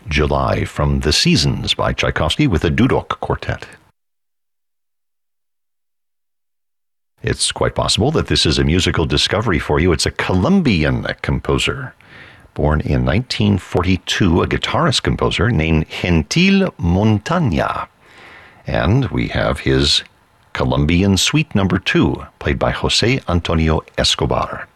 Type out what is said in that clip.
July from The Seasons by Tchaikovsky with a Dudok Quartet. It's quite possible that this is a musical discovery for you. It's a Colombian composer. Born in 1942, a guitarist-composer named Gentil Montaña. And we have his Colombian Suite No. 2, played by Jose Antonio Escobar.